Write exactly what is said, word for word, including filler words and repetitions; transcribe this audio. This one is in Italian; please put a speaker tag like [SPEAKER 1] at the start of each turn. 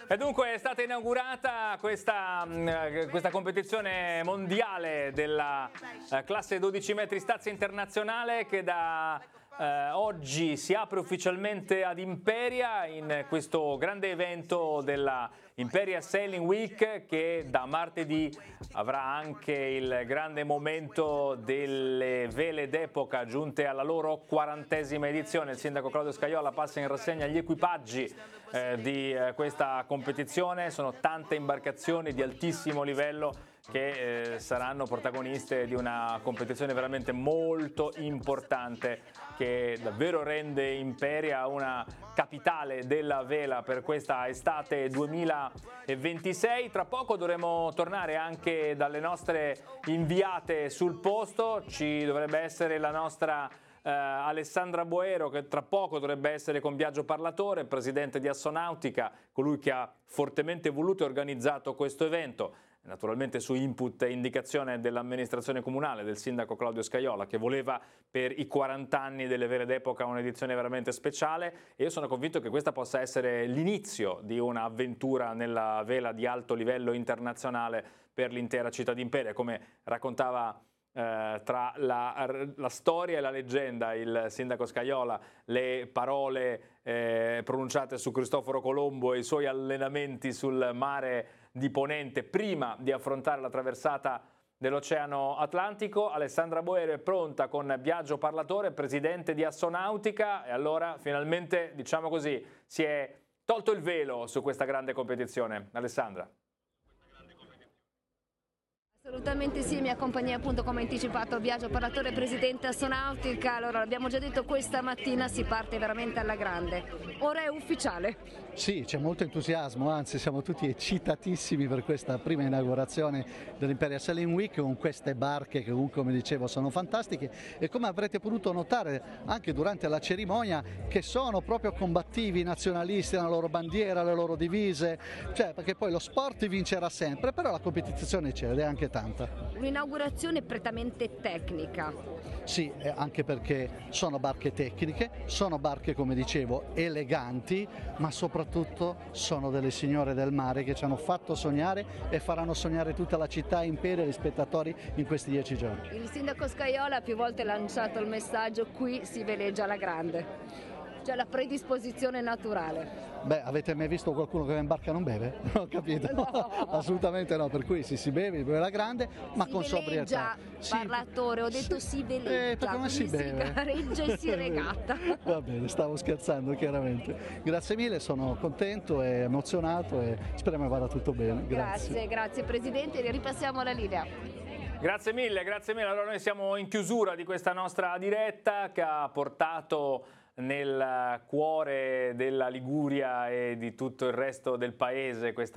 [SPEAKER 1] E dunque è stata inaugurata questa, questa competizione mondiale della classe dodici metri stazza internazionale che da eh, oggi si apre ufficialmente ad Imperia in questo grande evento della Imperia Sailing Week, che da martedì avrà anche il grande momento delle vele d'epoca giunte alla loro quarantesima edizione. Il sindaco Claudio Scajola passa in rassegna gli equipaggi eh, di eh, questa competizione. Sono tante imbarcazioni di altissimo livello che eh, saranno protagoniste di una competizione veramente molto importante, che davvero rende Imperia una capitale della vela per questa estate duemilaventisei. Tra poco dovremo tornare anche dalle nostre inviate sul posto. Ci dovrebbe essere la nostra eh, Alessandra Boero, che tra poco dovrebbe essere con Biagio Parlatore, presidente di Assonautica, colui che ha fortemente voluto e organizzato questo evento. Naturalmente su input e indicazione dell'amministrazione comunale, del sindaco Claudio Scajola, che voleva per i quaranta anni delle vele d'epoca un'edizione veramente speciale, e io sono convinto che questa possa essere l'inizio di un'avventura nella vela di alto livello internazionale per l'intera città di Imperia. Come raccontava eh, tra la, la storia e la leggenda il sindaco Scajola, le parole eh, pronunciate su Cristoforo Colombo e i suoi allenamenti sul mare di Ponente prima di affrontare la traversata dell'Oceano Atlantico. Alessandra Boero è pronta con Biagio Parlatore, presidente di Assonautica, e allora finalmente, diciamo così, si è tolto il velo su questa grande competizione. Alessandra.
[SPEAKER 2] Assolutamente sì, mi accompagna appunto, come anticipato, Biagio Parlatore, presidente Assonautica. Allora, l'abbiamo già detto, questa mattina si parte veramente alla grande. Ora è ufficiale.
[SPEAKER 3] Sì, c'è molto entusiasmo, anzi siamo tutti eccitatissimi per questa prima inaugurazione dell'Imperia Sailing Week con queste barche che comunque, come dicevo, sono fantastiche, e come avrete potuto notare anche durante la cerimonia, che sono proprio combattivi, nazionalisti, la loro bandiera, le loro divise, cioè perché poi lo sport vincerà sempre, però la competizione c'è ed è anche tanta.
[SPEAKER 2] Un'inaugurazione prettamente tecnica.
[SPEAKER 3] Sì, anche perché sono barche tecniche, sono barche, come dicevo, eleganti, ma soprattutto sono delle signore del mare che ci hanno fatto sognare e faranno sognare tutta la città, Imperia e gli spettatori in questi dieci giorni.
[SPEAKER 2] Il sindaco Scajola ha più volte lanciato il messaggio: qui si veleggia alla grande, cioè la predisposizione naturale.
[SPEAKER 3] Beh, avete mai visto qualcuno che va in barca e non beve? Non ho capito.
[SPEAKER 2] No.
[SPEAKER 3] Assolutamente no, per cui sì, si beve, si beve la grande, ma
[SPEAKER 2] si
[SPEAKER 3] con sobrietà.
[SPEAKER 2] Sì, Parlatore, ho detto sì, si veleggia,
[SPEAKER 3] eh, perché non si beve.
[SPEAKER 2] Si gareggia e si regatta.
[SPEAKER 3] Va bene, stavo scherzando chiaramente. Grazie mille, sono contento e emozionato e speriamo che vada tutto bene. Grazie.
[SPEAKER 2] Grazie, grazie Presidente, ripassiamo la linea.
[SPEAKER 1] Grazie mille, grazie mille. Allora noi siamo in chiusura di questa nostra diretta che ha portato nel cuore della Liguria e di tutto il resto del paese questa